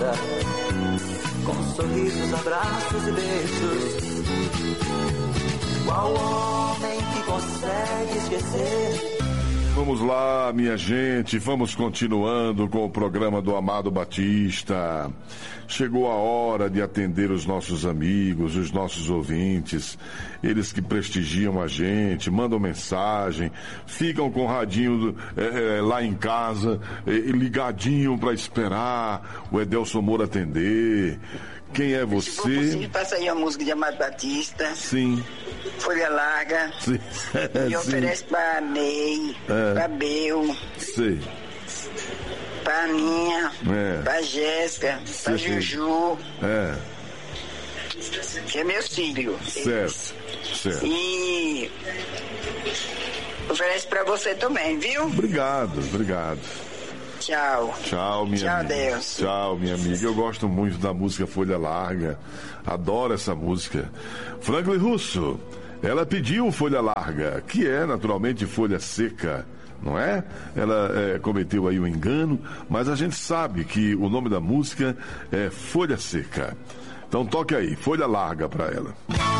porta, com sorrisos, abraços e beijos. Qual homem que consegue esquecer? Vamos lá, minha gente, vamos continuando com o programa do Amado Batista. Chegou a hora de atender os nossos amigos, os nossos ouvintes, eles que prestigiam a gente, mandam mensagem, ficam com o radinho lá em casa, ligadinho para esperar o Edelson Moura atender. Quem é você? Se for possível, passa aí a música de Amado Batista. Sim. Folha Larga. Sim. E oferece pra Ney, pra Bel. Sim. Pra Aninha, pra Jéssica, pra Juju. Que é meu filho. Certo. E oferece pra você também, viu? Obrigado. Tchau, minha amiga. Deus. Tchau, minha amiga. Eu gosto muito da música Folha Larga. Adoro essa música. Franklin Russo, ela pediu Folha Larga, que é naturalmente folha seca, não é? Ela cometeu aí um engano, mas a gente sabe que o nome da música é Folha Seca. Então toque aí, Folha Larga pra ela.